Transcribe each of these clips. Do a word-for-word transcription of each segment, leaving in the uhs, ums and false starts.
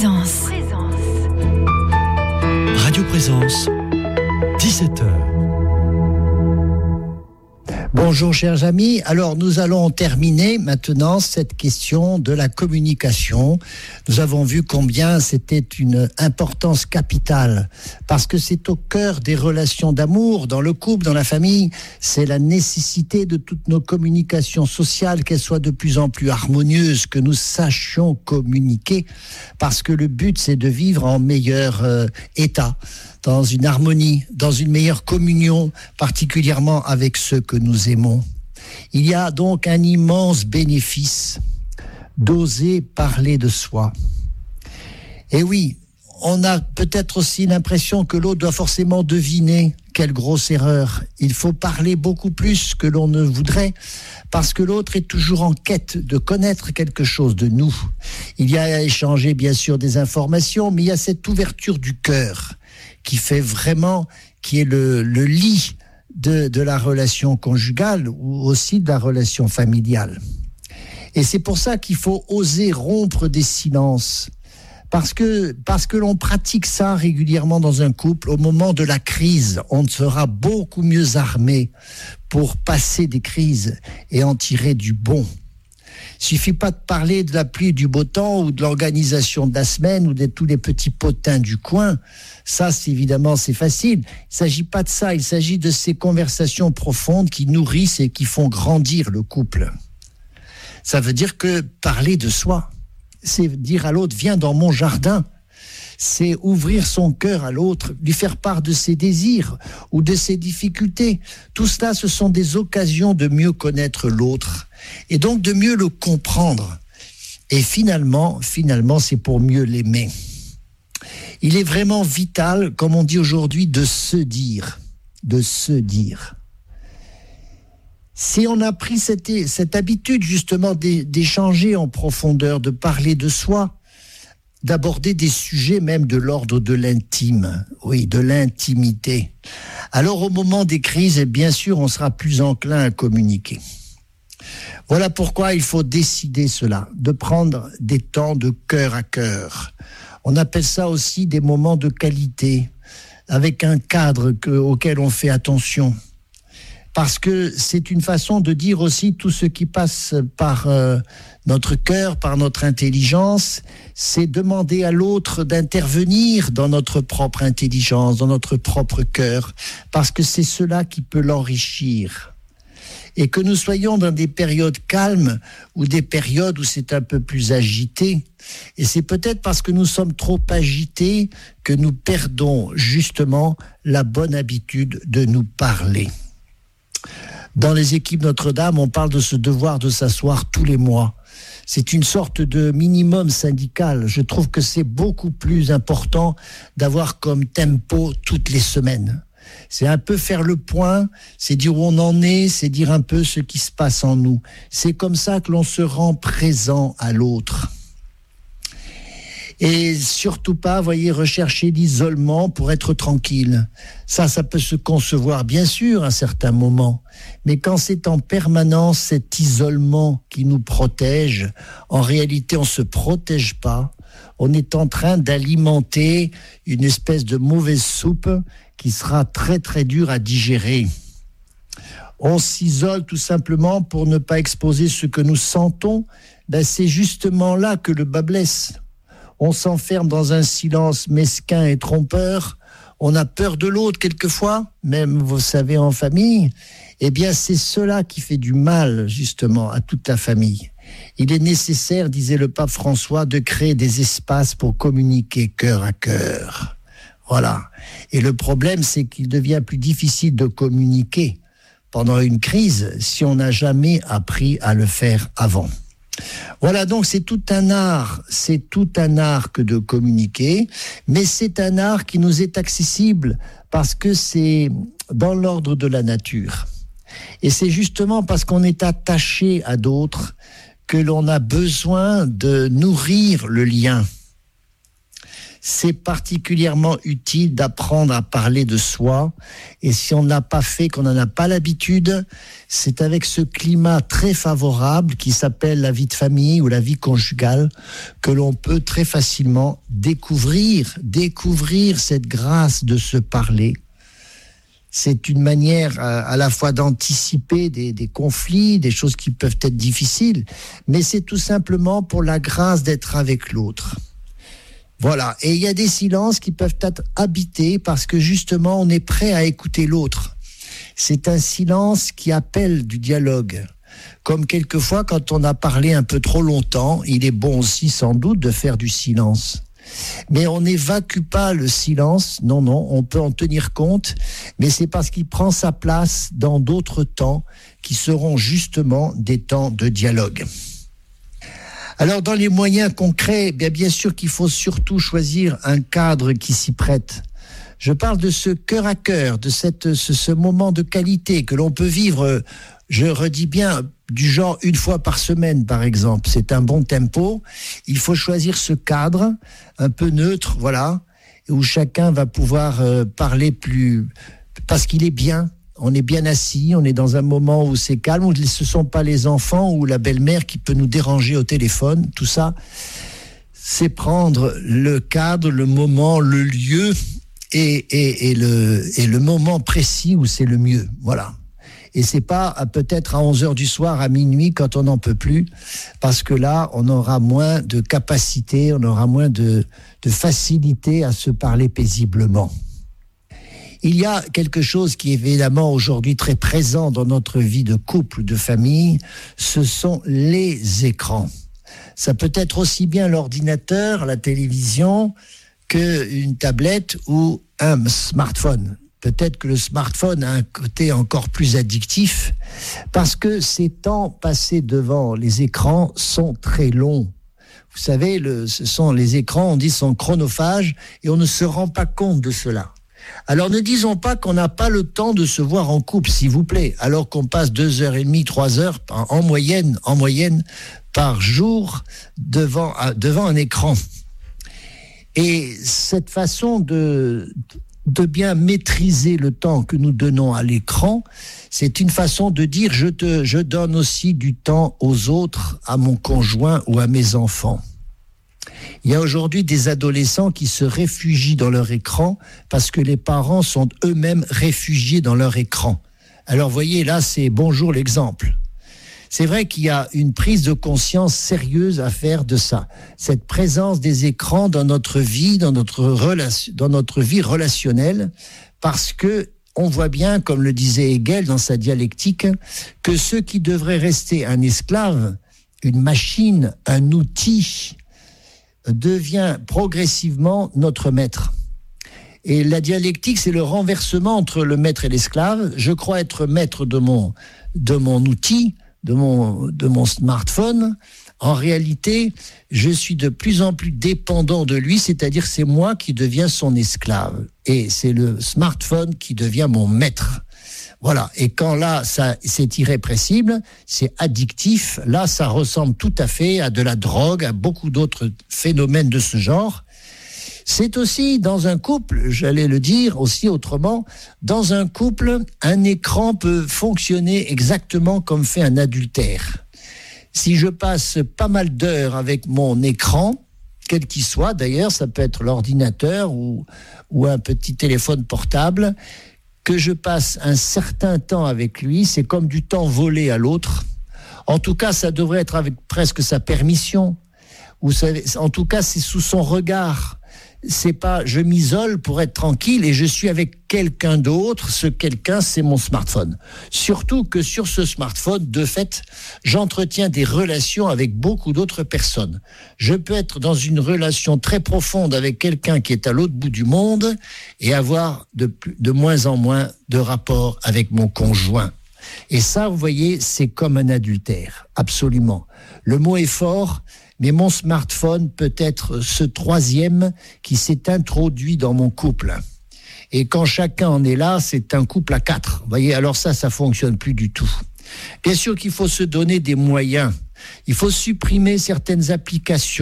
Présence. Radio Présence, dix-sept heures. Bonjour chers amis, alors nous allons terminer maintenant cette question de la communication. Nous avons vu combien c'était une importance capitale, parce que c'est au cœur des relations d'amour, dans le couple, dans la famille. C'est la nécessité de toutes nos communications sociales, qu'elles soient de plus en plus harmonieuses, que nous sachions communiquer, parce que le but c'est de vivre en meilleur euh, état, dans une harmonie, dans une meilleure communion, particulièrement avec ceux que nous aimons. Il y a donc un immense bénéfice d'oser parler de soi. Et oui, on a peut-être aussi l'impression que l'autre doit forcément deviner quelle grosse erreur. Il faut parler beaucoup plus que l'on ne voudrait, parce que l'autre est toujours en quête de connaître quelque chose de nous. Il y a à échanger bien sûr des informations, mais il y a cette ouverture du cœur qui fait vraiment, qui est le, le lit de, de la relation conjugale ou aussi de la relation familiale. Et c'est pour ça qu'il faut oser rompre des silences. Parce que, parce que l'on pratique ça régulièrement dans un couple, au moment de la crise, on sera beaucoup mieux armé pour passer des crises et en tirer du bon. Il suffit pas de parler de la pluie et du beau temps ou de l'organisation de la semaine ou de tous les petits potins du coin. Ça, c'est évidemment, c'est facile. Il s'agit pas de ça. Il s'agit de ces conversations profondes qui nourrissent et qui font grandir le couple. Ça veut dire que parler de soi, c'est dire à l'autre, viens dans mon jardin. C'est ouvrir son cœur à l'autre, lui faire part de ses désirs ou de ses difficultés. Tout cela, ce sont des occasions de mieux connaître l'autre et donc de mieux le comprendre. Et finalement, finalement, c'est pour mieux l'aimer. Il est vraiment vital, comme on dit aujourd'hui, de se dire, de se dire. Si on a pris cette, cette habitude justement d'échanger en profondeur, de parler de soi, d'aborder des sujets même de l'ordre de l'intime, oui, de l'intimité. Alors au moment des crises, bien sûr, on sera plus enclin à communiquer. Voilà pourquoi il faut décider cela, de prendre des temps de cœur à cœur. On appelle ça aussi des moments de qualité, avec un cadre que, auquel on fait attention. Parce que c'est une façon de dire aussi tout ce qui passe par euh, notre cœur, par notre intelligence, c'est demander à l'autre d'intervenir dans notre propre intelligence, dans notre propre cœur, parce que c'est cela qui peut l'enrichir. Et que nous soyons dans des périodes calmes ou des périodes où c'est un peu plus agité. Et c'est peut-être parce que nous sommes trop agités que nous perdons justement la bonne habitude de nous parler. Dans les équipes Notre-Dame, on parle de ce devoir de s'asseoir tous les mois. C'est une sorte de minimum syndical. Je trouve que c'est beaucoup plus important d'avoir comme tempo toutes les semaines. C'est un peu faire le point, c'est dire où on en est, c'est dire un peu ce qui se passe en nous. C'est comme ça que l'on se rend présent à l'autre. Et surtout pas, voyez, rechercher l'isolement pour être tranquille. Ça, ça peut se concevoir, bien sûr, à certains moments. Mais quand c'est en permanence cet isolement qui nous protège, en réalité, on se protège pas. On est en train d'alimenter une espèce de mauvaise soupe qui sera très, très dure à digérer. On s'isole tout simplement pour ne pas exposer ce que nous sentons. Ben, c'est justement là que le bas blesse. On s'enferme dans un silence mesquin et trompeur. On a peur de l'autre quelquefois, même, vous savez, en famille. Eh bien, c'est cela qui fait du mal, justement, à toute la famille. Il est nécessaire, disait le pape François, de créer des espaces pour communiquer cœur à cœur. Voilà. Et le problème, c'est qu'il devient plus difficile de communiquer pendant une crise si on n'a jamais appris à le faire avant. Voilà, donc c'est tout un art, c'est tout un art que de communiquer, mais c'est un art qui nous est accessible parce que c'est dans l'ordre de la nature. Et c'est justement parce qu'on est attaché à d'autres que l'on a besoin de nourrir le lien. c'est particulièrement utile d'apprendre à parler de soi. Et si on ne l'a pas fait, qu'on n'en a pas l'habitude, c'est avec ce climat très favorable qui s'appelle la vie de famille ou la vie conjugale que l'on peut très facilement découvrir, découvrir cette grâce de se parler. C'est une manière à, à la fois d'anticiper des, des conflits, des choses qui peuvent être difficiles, mais c'est tout simplement pour la grâce d'être avec l'autre. Voilà, et il y a des silences qui peuvent être habités parce que justement on est prêt à écouter l'autre. C'est un silence qui appelle du dialogue. Comme quelquefois quand on a parlé un peu trop longtemps, il est bon aussi sans doute de faire du silence. Mais on n'évacue pas le silence, non, non, on peut en tenir compte, mais c'est parce qu'il prend sa place dans d'autres temps qui seront justement des temps de dialogue. Alors dans les moyens concrets, bien, bien sûr qu'il faut surtout choisir un cadre qui s'y prête. Je parle de ce cœur à cœur, de cette, ce, ce moment de qualité que l'on peut vivre, je redis bien, du genre une fois par semaine par exemple. C'est un bon tempo. Il faut choisir ce cadre un peu neutre, voilà, où chacun va pouvoir euh, parler plus, parce qu'il est bien. On est bien assis, on est dans un moment où c'est calme, où ce ne sont pas les enfants ou la belle-mère qui peut nous déranger au téléphone. Tout ça, c'est prendre le cadre, le moment, le lieu et, et, et, le, et le moment précis où c'est le mieux. Voilà. Et c'est pas peut-être à onze heures du soir, à minuit, quand on n'en peut plus, parce que là, on aura moins de capacité, on aura moins de, de facilité à se parler paisiblement. Il y a quelque chose qui est évidemment aujourd'hui très présent dans notre vie de couple, de famille, ce sont les écrans. Ça peut être aussi bien l'ordinateur, la télévision, qu'une tablette ou un smartphone. Peut-être que le smartphone a un côté encore plus addictif parce que ces temps passés devant les écrans sont très longs. Vous savez, le, ce sont les écrans, on dit, sont chronophages et on ne se rend pas compte de cela. Alors ne disons pas qu'on n'a pas le temps de se voir en couple, s'il vous plaît, alors qu'on passe deux heures et demie, trois heures en moyenne, en moyenne par jour devant, devant un écran. Et cette façon de... de bien maîtriser le temps que nous donnons à l'écran, c'est une façon de dire je te, je donne aussi du temps aux autres, à mon conjoint ou à mes enfants. Il y a aujourd'hui des adolescents qui se réfugient dans leur écran parce que les parents sont eux-mêmes réfugiés dans leur écran. Alors voyez, là c'est bonjour l'exemple. C'est vrai qu'il y a une prise de conscience sérieuse à faire de ça. Cette présence des écrans dans notre vie, dans notre, relation, dans notre vie relationnelle, parce que on voit bien, comme le disait Hegel dans sa dialectique, que ce qui devrait rester un esclave, une machine, un outil, devient progressivement notre maître. Et la dialectique, c'est le renversement entre le maître et l'esclave. Je crois être maître de mon, de mon outil, de mon, de mon smartphone. En réalité, je suis de plus en plus dépendant de lui, c'est-à-dire c'est moi qui deviens son esclave. Et c'est le smartphone qui devient mon maître. Voilà. Et quand là, ça, c'est irrépressible, c'est addictif, là, ça ressemble tout à fait à de la drogue, à beaucoup d'autres phénomènes de ce genre. C'est aussi dans un couple, j'allais le dire aussi autrement, dans un couple, un écran peut fonctionner exactement comme fait un adultère. Si je passe pas mal d'heures avec mon écran, quel qu'il soit d'ailleurs, ça peut être l'ordinateur ou, ou un petit téléphone portable, que je passe un certain temps avec lui, c'est comme du temps volé à l'autre. En tout cas, ça devrait être avec presque sa permission. Ou ça, en tout cas, c'est sous son regard. C'est pas je m'isole pour être tranquille et je suis avec quelqu'un d'autre. Ce quelqu'un, c'est mon smartphone. Surtout que sur ce smartphone, de fait, j'entretiens des relations avec beaucoup d'autres personnes. Je peux être dans une relation très profonde avec quelqu'un qui est à l'autre bout du monde et avoir de, plus, de moins en moins de rapports avec mon conjoint. Et ça, vous voyez, c'est comme un adultère, absolument. Le mot est fort, mais mon smartphone peut être ce troisième qui s'est introduit dans mon couple. Et quand chacun en est là, c'est un couple à quatre. Vous voyez, alors ça, ça fonctionne plus du tout. Bien sûr qu'il faut se donner des moyens. Il faut supprimer certaines applications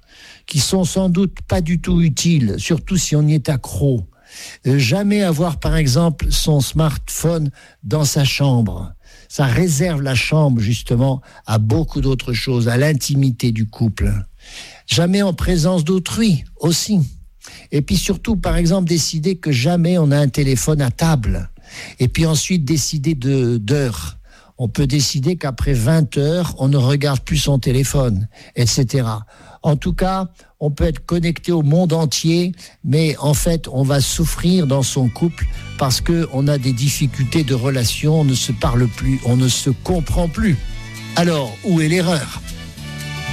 qui sont sans doute pas du tout utiles, surtout si on y est accro. Euh, jamais avoir, par exemple, son smartphone dans sa chambre. Ça réserve la chambre, justement, à beaucoup d'autres choses, à l'intimité du couple. Jamais en présence d'autrui, aussi. Et puis surtout, par exemple, décider que jamais on a un téléphone à table. Et puis ensuite, décider de, d'heures. On peut décider qu'après vingt heures, on ne regarde plus son téléphone, et cetera. En tout cas, on peut être connecté au monde entier, mais en fait, on va souffrir dans son couple parce qu'on a des difficultés de relation, on ne se parle plus, on ne se comprend plus. Alors, où est l'erreur ?